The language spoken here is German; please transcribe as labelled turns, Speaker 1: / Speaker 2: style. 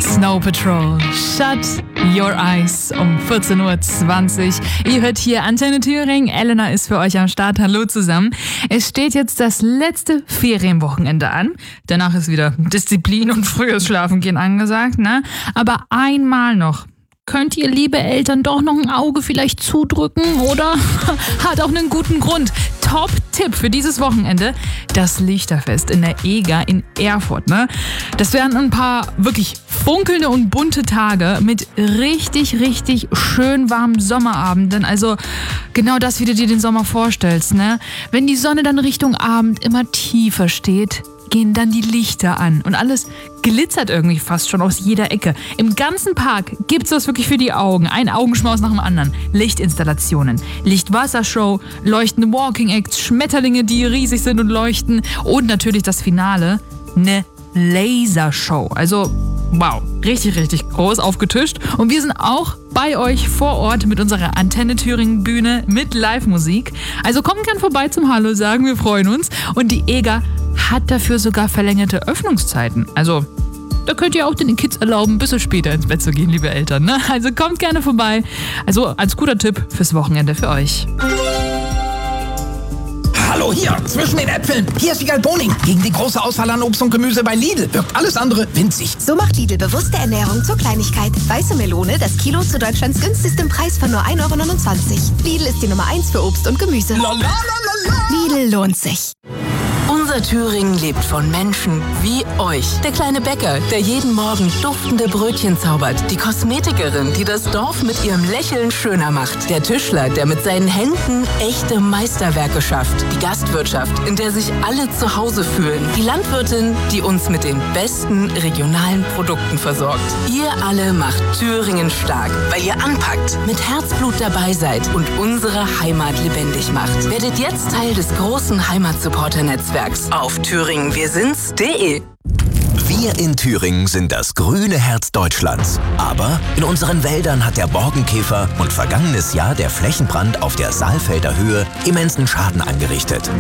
Speaker 1: Snow Patrol, Shut Your Eyes um 14.20 Uhr. Ihr hört hier Antenne Thüringen. Elena ist für euch am Start. Hallo zusammen. Es steht jetzt das letzte Ferienwochenende an. Danach ist wieder Disziplin und frühes Schlafen gehen angesagt, ne? Aber einmal noch. Könnt ihr, liebe Eltern, doch noch ein Auge vielleicht zudrücken, oder? Hat auch einen guten Grund. Top-Tipp für dieses Wochenende, das Lichterfest in der EGA in Erfurt, ne? Das wären ein paar wirklich funkelnde und bunte Tage mit richtig, richtig schön warmen Sommerabenden. Also genau das, wie du dir den Sommer vorstellst, ne? Wenn die Sonne dann Richtung Abend immer tiefer steht, gehen dann die Lichter an und alles glitzert irgendwie fast schon aus jeder Ecke. Im ganzen Park gibt's was wirklich für die Augen. Ein Augenschmaus nach dem anderen. Lichtinstallationen, Lichtwassershow, leuchtende Walking Acts, Schmetterlinge, die riesig sind und leuchten und natürlich das Finale, eine Lasershow. Also wow, richtig, richtig groß aufgetischt. Und wir sind auch bei euch vor Ort mit unserer Antenne Thüringen Bühne mit Live-Musik. Also kommt gern vorbei zum Hallo sagen, wir freuen uns. Und die EGA hat dafür sogar verlängerte Öffnungszeiten. Also da könnt ihr auch den Kids erlauben, ein bisschen später ins Bett zu gehen, liebe Eltern, ne? Also kommt gerne vorbei. Also als guter Tipp fürs Wochenende für euch.
Speaker 2: Hallo, hier, zwischen den Äpfeln. Hier ist Wiegald Boning. Gegen die große Auswahl an Obst und Gemüse bei Lidl wirkt alles andere winzig.
Speaker 3: So macht Lidl bewusste Ernährung zur Kleinigkeit. Weiße Melone, das Kilo zu Deutschlands günstigstem Preis von nur 1,29 €. Lidl ist die Nummer 1 für Obst und Gemüse. Lidl lohnt sich.
Speaker 4: Unser Thüringen lebt von Menschen wie euch. Der kleine Bäcker, der jeden Morgen duftende Brötchen zaubert. Die Kosmetikerin, die das Dorf mit ihrem Lächeln schöner macht. Der Tischler, der mit seinen Händen echte Meisterwerke schafft. Die Gastwirtschaft, in der sich alle zu Hause fühlen. Die Landwirtin, die uns mit den besten regionalen Produkten versorgt. Ihr alle macht Thüringen stark, weil ihr anpackt, mit Herzblut dabei seid und unsere Heimat lebendig macht. Werdet jetzt Teil des großen Heimatsupporter-Netzwerks auf thüringenwirsinds.de.
Speaker 5: Wir in Thüringen sind das grüne Herz Deutschlands. Aber in unseren Wäldern hat der Borkenkäfer und vergangenes Jahr der Flächenbrand auf der Saalfelder Höhe immensen Schaden angerichtet.